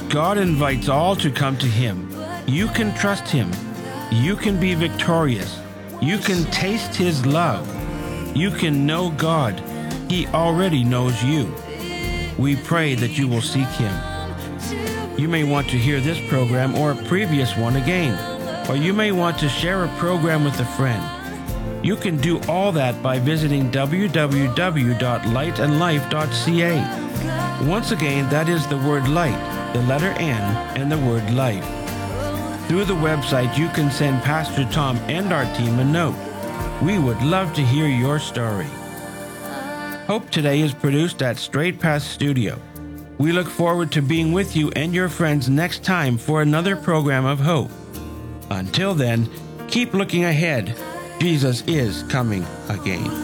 God invites all to come to Him. You can trust Him. You can be victorious. You can taste His love. You can know God. He already knows you. We pray that you will seek Him. You may want to hear this program or a previous one again, or you may want to share a program with a friend. You can do all that by visiting www.lightandlife.ca. Once again, that is the word light, the letter N, and the word life. Through the website, you can send Pastor Tom and our team a note. We would love to hear your story. Hope Today is produced at Straight Path Studio. We look forward to being with you and your friends next time for another program of hope. Until then, keep looking ahead. Jesus is coming again.